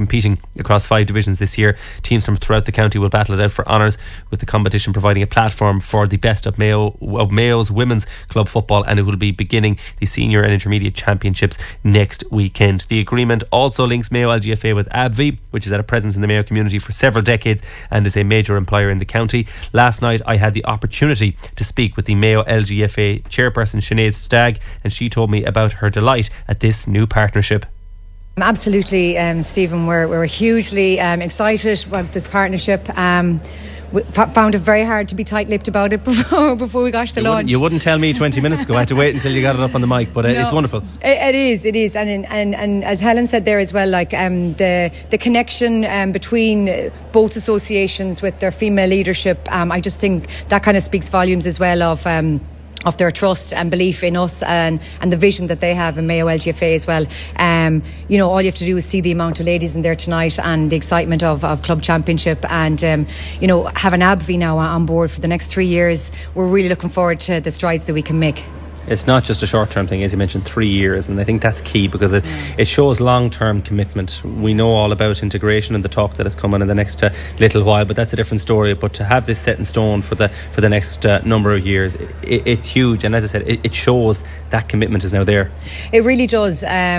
competing across 5 divisions this year. Teams from throughout the county will battle it out for honours, with the competition providing a platform for the best of Mayo's women's club football, and it will be beginning the senior and intermediate championships next weekend. The agreement also links Mayo LGFA with AbbVie, which has had a presence in the Mayo community for several decades and is a major employer in the county. Last night I had the opportunity to speak with the Mayo LGFA chairperson Sinead Stagg, and she told me about her delight at this new partnership. Absolutely, Stephen, we're hugely excited about this partnership. We found it very hard to be tight-lipped about it before we got to the launch. You wouldn't tell me 20 minutes ago. I had to wait until you got it up on the mic, but it's wonderful. It is, and as Helen said there as well, like the connection between both associations with their female leadership. I just think that kind of speaks volumes as well of their trust and belief in us and the vision that they have in Mayo LGFA as well. All you have to do is see the amount of ladies in there tonight and the excitement of club championship, and having AbbVie now on board for the next 3 years. We're really looking forward to the strides that we can make. It's not just a short-term thing, as you mentioned, 3 years, and I think that's key because it shows long-term commitment. We know all about integration and the talk that is coming in the next little while, but that's a different story. But to have this set in stone for the next number of years, it's huge, and as I said, it shows that commitment is now there. It really does.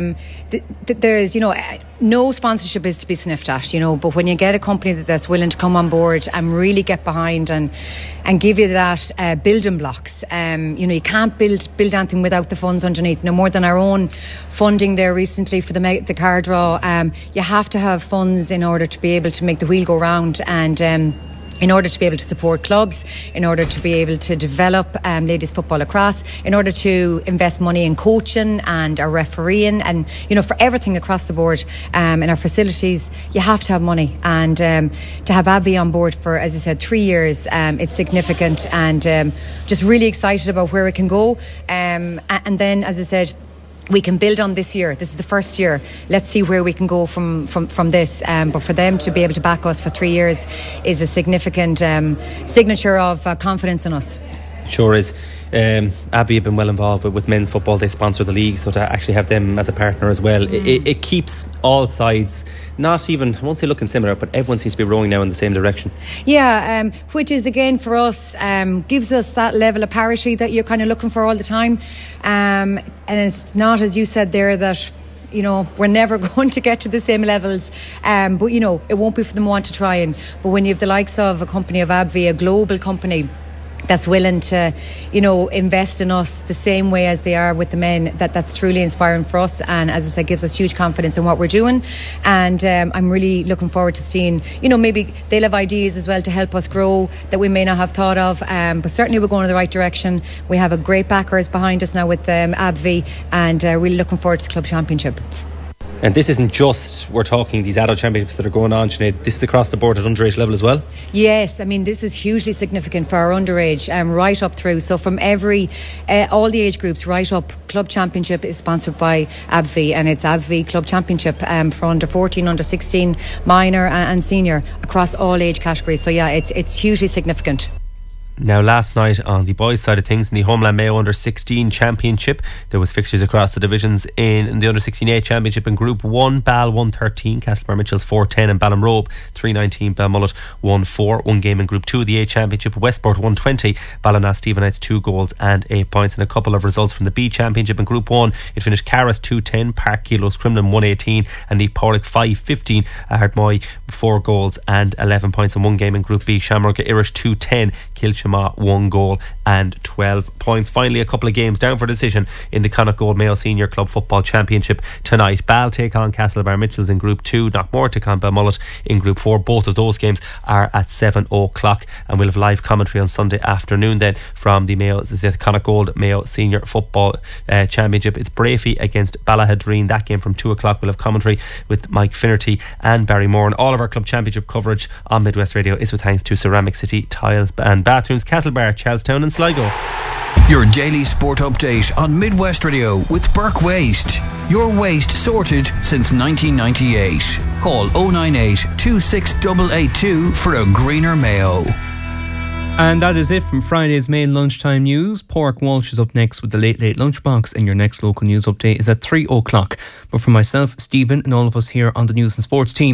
There's no sponsorship is to be sniffed at, but when you get a company that's willing to come on board and really get behind and give you that building blocks, you can't build anything without the funds underneath. No more than our own funding there recently for the car draw. You have to have funds in order to be able to make the wheel go round, and in order to be able to support clubs, in order to be able to develop ladies football across, in order to invest money in coaching and our refereeing, and for everything across the board in our facilities, you have to have money. And to have AbbVie on board for, as I said, 3 years, it's significant, and just really excited about where it can go. And then, as I said, we can build on this year. This is the first year. Let's see where we can go from this. But for them to be able to back us for 3 years is a significant signature of confidence in us. Sure is. AbbVie have been well involved with men's football. They sponsor the league, so to actually have them as a partner as well, it keeps all sides not even, I won't say looking similar, but everyone seems to be rowing now in the same direction. Yeah, which is again for us gives us that level of parity that you're kind of looking for all the time, and it's not, as you said there, that we're never going to get to the same levels, but it won't be for them want to try. And but when you have the likes of a company of AbbVie, a global company that's willing to invest in us the same way as they are with the men, that's truly inspiring for us, and as I said, gives us huge confidence in what we're doing. And I'm really looking forward to seeing maybe they'll have ideas as well to help us grow that we may not have thought of, but certainly we're going in the right direction. We have a great backers behind us now with AbbVie, and really looking forward to the club championship. And this isn't just, we're talking these adult championships that are going on, Sinead, this is across the board at underage level as well? Yes, I mean, this is hugely significant for our underage, right up through. So from all the age groups right up, Club Championship is sponsored by AbbVie, and it's AbbVie Club Championship for under 14, under 16, minor and senior, across all age categories. So yeah, it's hugely significant. Now, last night on the boys' side of things, in the Homeland Mayo Under-16 Championship, there was fixtures across the divisions. In the Under-16A Championship in Group 1, Bal 113, Castlebar Mitchells 410, and Ballinrobe 319, Balmullet 1-4. One game in Group 2 of the A Championship, Westport 120, Ballina Stephenites 2 goals and 8 points. And a couple of results from the B Championship in Group 1, it finished Carras 210, Park Kilos Crimlin 118, and the Porrick 515, Ardmoy 4 goals and 11 points. And one game in Group B, Shamrock Irish 210, Kilchama 1 goal and 12 points. Finally, a couple of games down for decision in the Connacht Gold Mayo Senior Club Football Championship tonight. Bal take on Castlebar Mitchells in Group 2, Knockmore take on Balmullet in Group 4. Both of those games are at 7 o'clock, and we'll have live commentary on Sunday afternoon then from the Connacht Gold Mayo Senior Football Championship. It's Brafey against Ballahadreen. That game from 2 o'clock. We'll have commentary with Mike Finnerty and Barry Moore, and all of our club championship coverage on Midwest Radio is with thanks to Ceramic City Tiles and Bathrooms, Castlebar, Charlestown and Sligo. Your daily sport update on Midwest Radio with Burke Waste. Your waste sorted since 1998. Call 098 26882 for a greener Mayo. And that is it from Friday's main lunchtime news. Pork Walsh is up next with the Late Lunchbox, and your next local news update is at 3 o'clock. But for myself, Stephen, and all of us here on the News and Sports team,